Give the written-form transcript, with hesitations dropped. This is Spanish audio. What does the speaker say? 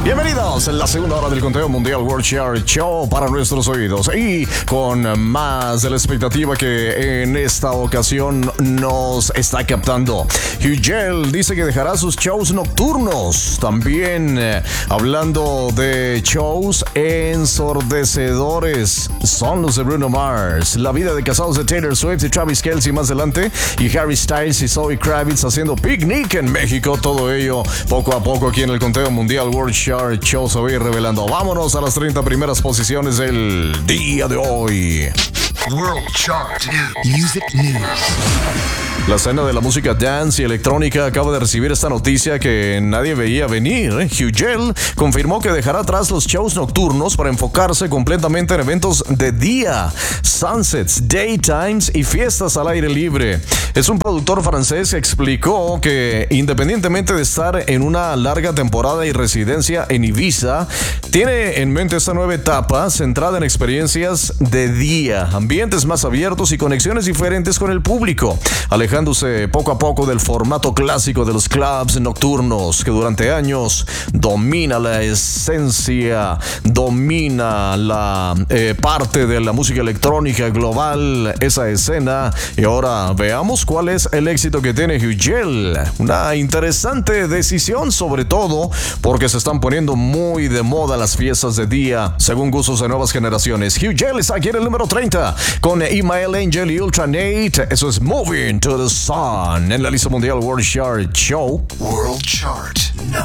Bienvenidos en la segunda hora del conteo mundial World Chart Show para nuestros oídos y con más de la expectativa que en esta ocasión nos está captando. Hugel dice que dejará sus shows nocturnos. También hablando de shows ensordecedores, son los de Bruno Mars, la vida de casados de Taylor Swift y Travis Kelce más adelante, y Harry Styles y Zoe Kravitz haciendo picnic en México. Todo ello poco a poco aquí en el conteo mundial World Chart Show se va a ir revelando. Vámonos a las 30 primeras posiciones del día de hoy. World Chart Music News. La escena de la música dance y electrónica acaba de recibir esta noticia que nadie veía venir. Hugel confirmó que dejará atrás los shows nocturnos para enfocarse completamente en eventos de día, sunsets, daytimes y fiestas al aire libre. Es un productor francés que explicó que independientemente de estar en una larga temporada y residencia en Ibiza, tiene en mente esta nueva etapa centrada en experiencias de día, ambientes más abiertos y conexiones diferentes con el público, alejándose poco a poco del formato clásico de los clubs nocturnos que durante años domina la esencia, domina la parte de la música electrónica global, esa escena. Y ahora veamos cuál es el éxito que tiene Hugel. Una interesante decisión, sobre todo porque se están poniendo muy de moda las fiestas de día según gustos de nuevas generaciones. Hugel está aquí en el número 30 con Imael Angel y Ultra Nate. Eso es Moving to the Sun en la lista mundial World Chart Show. World Chart No.